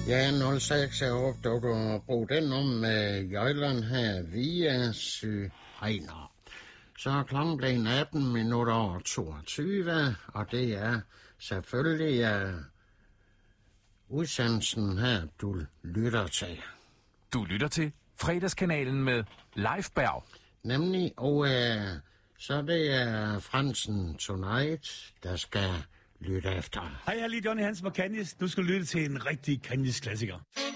Ja, 06, jeg håber, du kan bruge den om med Jylland her via Syreiner. Så er klokken blevet 18 minutter over 22, og det er selvfølgelig udsendelsen her, du lytter til. Du lytter til Fredagskanalen med Leif Berg. Nemlig, og så det er Fransen Tonight, der skal lytte efter. Hej, jeg er lige Johnny Hansen fra Candice. Nu skal du lytte til en rigtig Candice-klassiker.